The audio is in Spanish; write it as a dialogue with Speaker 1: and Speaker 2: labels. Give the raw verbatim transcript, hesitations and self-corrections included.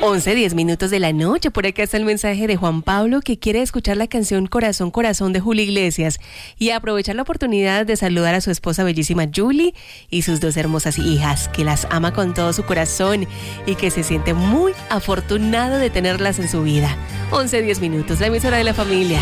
Speaker 1: once, diez minutos de la noche. Por acá está el mensaje de Juan Pablo, que quiere escuchar la canción Corazón, Corazón de Julio Iglesias y aprovechar la oportunidad de saludar a su esposa bellísima Julie y sus dos hermosas hijas, que las ama con todo su corazón y que se siente muy afortunado de tenerlas en su vida. once, diez minutos, la emisora de la familia.